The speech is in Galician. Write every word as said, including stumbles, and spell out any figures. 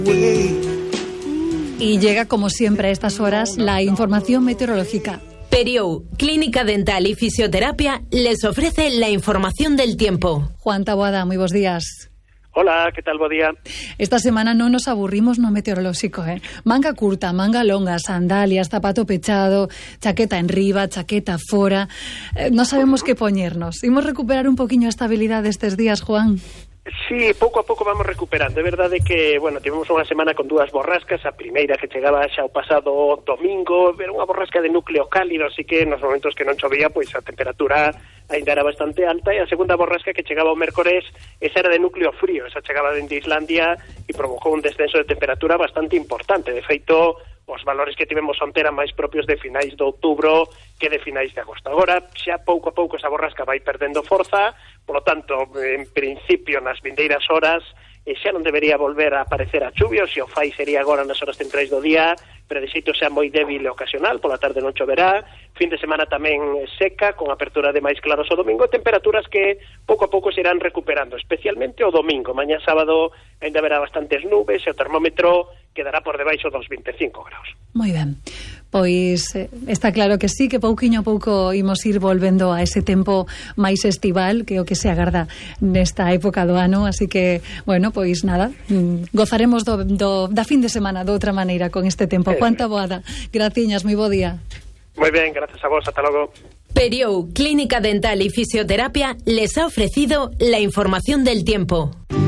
Y llega como siempre a estas horas la información meteorológica. Periou, Clínica Dental y Fisioterapia, les ofrece la información del tiempo. Juan Taboada, muy buenos días. Hola, que tal, bo día? Esta semana non nos aburrimos no meteorolóxico, eh? Manga curta, manga longa, sandalias, zapato pechado, chaqueta en riba, chaqueta fora. Eh, non sabemos que poñernos. Imos recuperar un poquinho a estabilidade estes días, Juan? Sí, pouco a pouco vamos recuperando. É verdade que, bueno, tivemos unha semana con dúas borrascas. A primeira que chegaba xa o pasado domingo, era unha borrasca de núcleo cálido, así que nos momentos que non chovía, pois a temperatura ainda era bastante alta, e a segunda borrasca que chegaba o mércores, esa era de núcleo frío, esa chegaba dende Islandia e provocou un descenso de temperatura bastante importante. De feito, os valores que tivemos onte eran máis propios de finais de outubro que de finais de agosto. Agora, xa pouco a pouco esa borrasca vai perdendo forza, polo tanto, en principio, nas vindeiras horas, e xa non debería volver a aparecer a chuvia, se o fai sería agora nas horas centrais do día, pero de xeito xa moi débil e ocasional, pola tarde non choverá, fin de semana tamén seca, con apertura de máis claros o domingo, temperaturas que pouco a pouco se irán recuperando, especialmente o domingo. Mañá sábado ainda haberá bastantes nubes e o termómetro quedará por debaixo dos veinticinco graus. Moi ben, pois eh, está claro que sí, que pouquiño a pouco imos ir volvendo a ese tempo máis estival, que é o que se agarda nesta época do ano, así que, bueno, pois nada, mm, gozaremos do, do, da fin de semana de outra maneira con este tempo. Juan Taboada, graciñas, moi bo día. Moi ben, gracias a vos, ata logo. Periou, Clínica Dental y Fisioterapia, les ha ofrecido la información del tiempo.